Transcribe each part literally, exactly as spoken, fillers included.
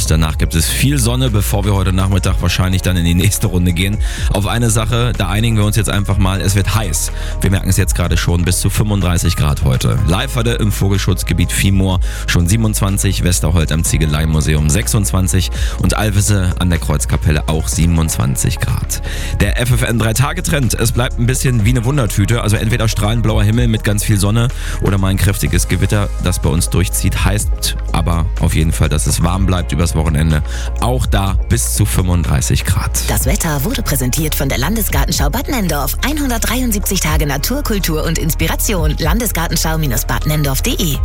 und danach gibt es viel Sonne, bevor wir heute Nachmittag wahrscheinlich dann in die nächste Runde gehen. Auf eine Sache, da einigen wir uns jetzt einfach mal, es wird heiß. Wir merken es jetzt gerade schon, bis zu fünfunddreißig Grad heute. Leiferde im Vogelschutzgebiet Viehmoor schon siebenundzwanzig, Westerholt am Ziegeleimuseum sechsundzwanzig und Alvese an der Kreuzkapelle auch siebenundzwanzig Grad. Der F F N drei Tage Trend, es bleibt ein bisschen wie eine Wundertüte, also entweder strahlend blauer Himmel mit ganz viel Sonne oder mal ein kräftiges Gewitter, das bei uns durchzieht, heißt aber auf jeden Fall, dass es warm bleibt übers Wochenende. Auch da bis zu fünfunddreißig Grad. Das Wetter wurde präsentiert von der Landesgartenschau Bad Nenndorf. hundertdreiundsiebzig Tage Natur, Kultur und Inspiration. Landesgartenschau-bad nenndorf punkt de.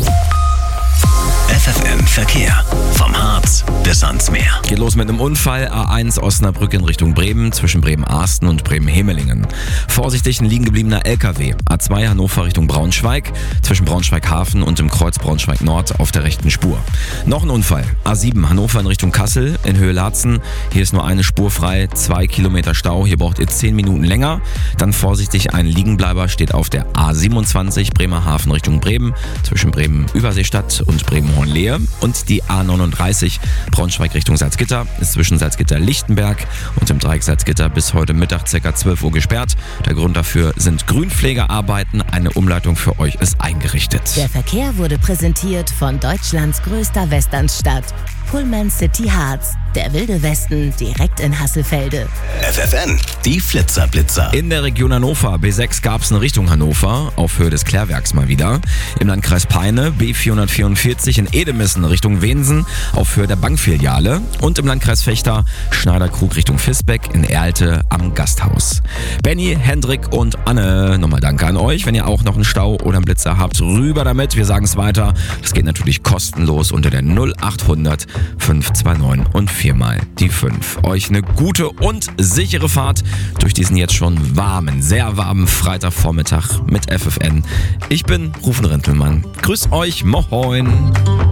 F F N Verkehr. Vom Harz bis ans Meer. Geht los mit einem Unfall. A eins Osnabrück in Richtung Bremen, zwischen Bremen-Arsten und Bremen-Hemelingen. Vorsichtig ein liegen gebliebener L K W. A zwei Hannover Richtung Braunschweig, zwischen Braunschweig-Hafen und dem Kreuz Braunschweig-Nord auf der rechten Spur. Noch ein Unfall. A sieben Hannover in Richtung Kassel, in Höhe Laatzen. Hier ist nur eine Spur frei, zwei Kilometer Stau. Hier braucht ihr zehn Minuten länger. Dann vorsichtig, ein Liegenbleiber steht auf der A siebenundzwanzig Bremerhaven Richtung Bremen, zwischen Bremen-Überseestadt und Bremen-Hohenlehe. Und die A neununddreißig Braunschweig Richtung Salzgitter ist zwischen Salzgitter-Lichtenberg und dem Dreieck Salzgitter bis heute Mittag ca. zwölf Uhr gesperrt. Der Grund dafür sind Grünpflegearbeiten. Eine Umleitung für euch ist eingerichtet. Der Verkehr wurde präsentiert von Deutschlands größter Westernstadt, Pullman City Harz. Der wilde Westen direkt in Hasselfelde. F F N, die Flitzerblitzer. In der Region Hannover, B sechs gab es in Richtung Hannover, auf Höhe des Klärwerks mal wieder. Im Landkreis Peine, B vierhundertvierundvierzig in Edemissen Richtung Wensen, auf Höhe der Bankfiliale. Und im Landkreis Vechta, Schneiderkrug Richtung Visbeck in Erlte am Gasthaus. Benny, Hendrik und Anne, nochmal danke an euch. Wenn ihr auch noch einen Stau oder einen Blitzer habt, rüber damit. Wir sagen es weiter. Das geht natürlich kostenlos unter der null achthundert fünf zwei neun und viermal die fünf. Euch eine gute und sichere Fahrt durch diesen jetzt schon warmen, sehr warmen Freitagvormittag mit F F N. Ich bin Rufen Rentelmann. Grüß euch, moin!